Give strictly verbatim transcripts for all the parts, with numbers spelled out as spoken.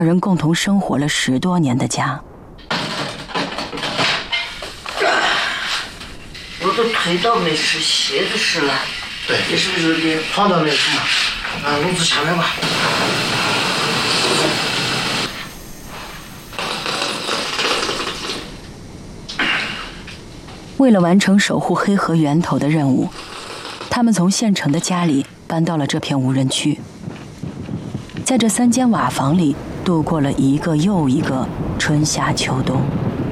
人共同生活了十多年的家。 我的腿倒没事，鞋子湿了。 对， 也是不是有点胖到没事嘛？啊，笼子下面吧。 为了完成守护黑河源头的任务，他们从县城的家里搬到了这片无人区。在这三间瓦房里度过了一个又一个春夏秋冬。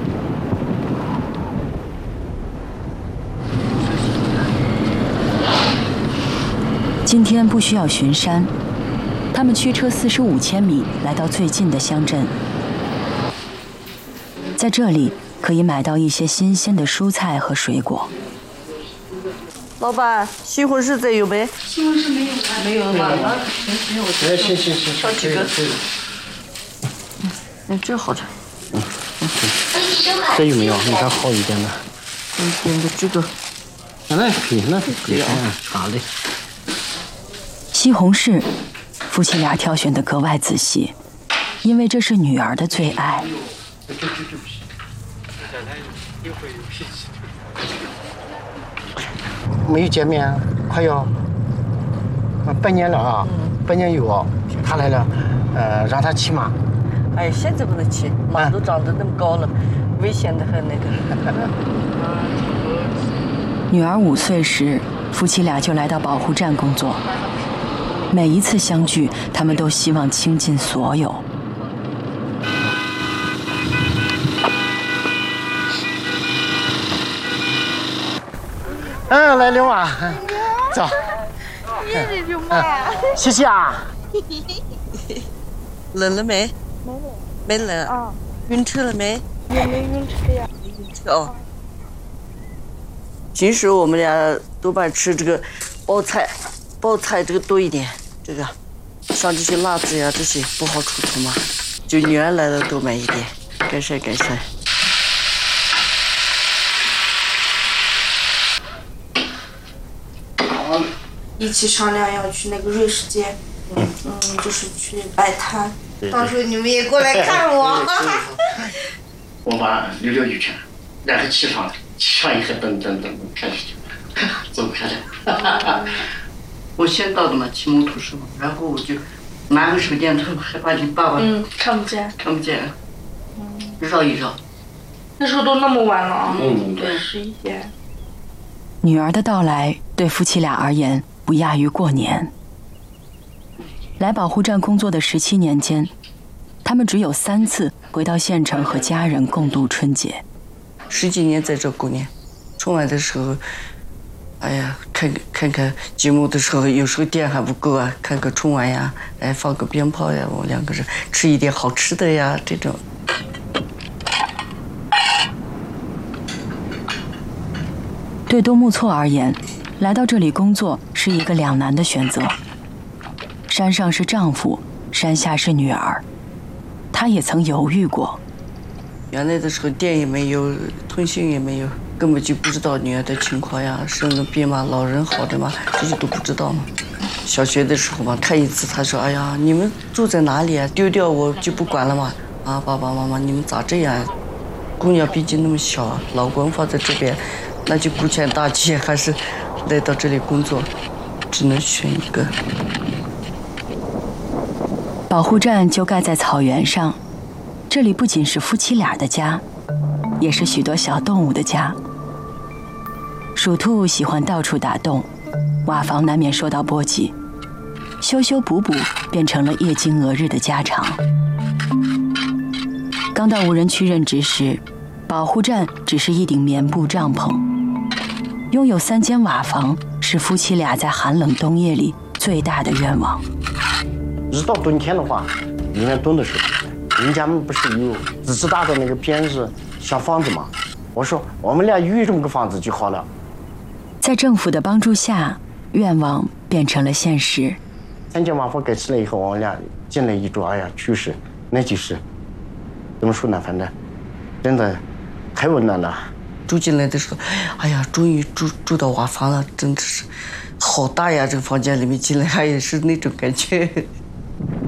今天不需要巡山，他们驱车四十五千米来到最近的乡镇。在这里可以买到一些新鲜的蔬菜和水果。 老板，西红柿这有没？ 西红柿没有啊。 没有吗？ 没有，行行行行， 挑几个。嗯，这好吃。 嗯嗯，这有没有？你看好一点的。 嗯，点个这个。 那可以，那可以。嗯，好嘞。 西红柿，夫妻俩挑选得格外仔细，因为这是女儿的最爱。 没有见面，快要半年了啊，半年有啊。他来了，呃，让他骑马。 哎，现在不能骑，马都长得那么高了，危险的很那个。 女儿五岁时，夫妻俩就来到保护站工作。每一次相聚，他们都希望倾尽所有。 嗯，来领娃，走。 谢谢舅妈。 谢谢啊。 冷了没？ 没冷。 没冷。 啊。 晕车了没？ 也没晕车呀。 没晕车哦。平时我们俩多半吃这个包菜，包菜这个多一点。这个像这些辣子呀，这些不好出头嘛，就女儿来了多买一点，该晒该晒。 一起商量要去那个瑞士街，嗯嗯，就是去摆摊，到时候你们也过来看我。 我把溜溜一圈，然后骑上来，骑上以后噔噔噔开始就走开了。 我先到的嘛，骑摩托车嘛，然后我就拿个手电筒，害怕你爸爸嗯看不见， 看不见，嗯，绕一绕。 那时候都那么晚了啊， 嗯， 对，十一点。 女儿的到来对夫妻俩而言不亚于过年。来保护站工作的十七年间，他们只有三次回到县城和家人共度春节。 十几年在这过年，春晚的时候，哎呀，看看看节目的时候，有时候电还不够啊，看个春晚呀，哎，放个鞭炮呀，我两个人吃一点好吃的呀，这种。 对多木错而言，来到这里工作是一个两难的选择。山上是丈夫，山下是女儿，她也曾犹豫过。 原来的时候电也没有，通讯也没有，根本就不知道女儿的情况呀，生了病嘛，老人好的嘛，这些都不知道嘛。小学的时候嘛，看一次他说：“哎呀，你们住在哪里啊？丢掉我就不管了嘛。啊，爸爸妈妈，你们咋这样？姑娘毕竟那么小，老公放在这边。”那就顾全大局，还是来到这里工作，只能选一个。 保护站就盖在草原上，这里不仅是夫妻俩的家，也是许多小动物的家。鼠兔喜欢到处打洞，瓦房难免受到波及，修修补补变成了夜经俄日的家常。刚到无人区任职时，保护站只是一顶棉布帐篷。拥有三间瓦房是夫妻俩在寒冷冬夜里最大的愿望。 一到冬天的话，里面冻的时候，人家们不是有自己搭的那个编织小房子吗？我说我们俩有这么个房子就好了。 在政府的帮助下，愿望变成了现实。 三间瓦房盖起来以后，我们俩进来一住，哎呀，确实那就是怎么说呢？反正真的太温暖了。 住进来的时候，哎呀，终于住住到瓦房了，真的是好大呀！这个房间里面进来，也是那种感觉。